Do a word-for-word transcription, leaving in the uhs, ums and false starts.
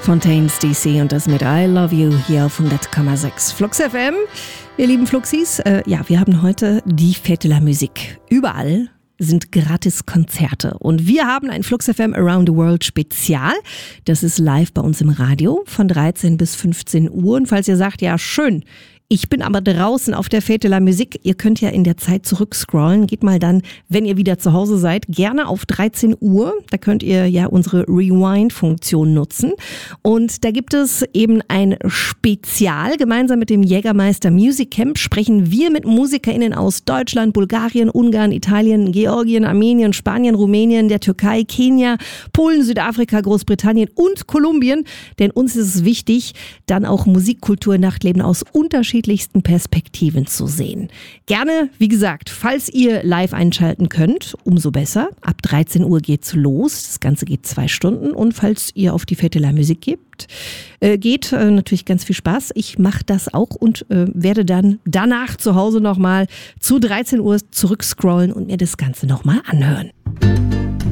Fontaines D C und das mit I Love You hier auf hundert Komma sechs Flux F M. Ihr lieben Fluxis, äh, ja, wir haben heute die Fête de la Musique. Überall sind gratis Konzerte und wir haben ein Flux F M Around the World Spezial. Das ist live bei uns im Radio von dreizehn bis fünfzehn Uhr. Und falls ihr sagt, ja schön, ich bin aber draußen auf der Fête de la Musique. Ihr könnt ja in der Zeit zurückscrollen. Geht mal dann, wenn ihr wieder zu Hause seid, gerne auf dreizehn Uhr. Da könnt ihr ja unsere Rewind-Funktion nutzen. Und da gibt es eben ein Spezial. Gemeinsam mit dem Jägermeister Music Camp sprechen wir mit MusikerInnen aus Deutschland, Bulgarien, Ungarn, Italien, Georgien, Armenien, Spanien, Rumänien, der Türkei, Kenia, Polen, Südafrika, Großbritannien und Kolumbien. Denn uns ist es wichtig, dann auch Musikkultur, Nachtleben aus unterschiedlichen Perspektiven zu sehen. Gerne, wie gesagt, falls ihr live einschalten könnt, umso besser. Ab dreizehn Uhr geht's los. Das Ganze geht zwei Stunden. Und falls ihr auf die Fête de la Musique gebt, äh, geht äh, natürlich ganz viel Spaß. Ich mache das auch und äh, werde dann danach zu Hause nochmal zu dreizehn Uhr zurückscrollen und mir das Ganze nochmal anhören.